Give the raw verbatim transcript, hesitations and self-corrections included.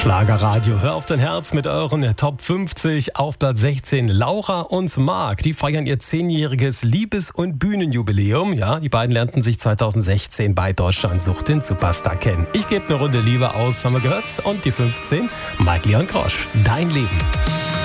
Schlagerradio, hör auf dein Herz mit euren Top fünfzig. Auf Platz sechzehn Laura und Marc. Die feiern ihr zehnjähriges Liebes- und Bühnenjubiläum. Ja, die beiden lernten sich zweitausendsechzehn bei Deutschland sucht den Superstar kennen. Ich gebe eine Runde Liebe aus, haben wir gehört. Und die fünfzehn, Mike Leon Grosch, Dein Leben.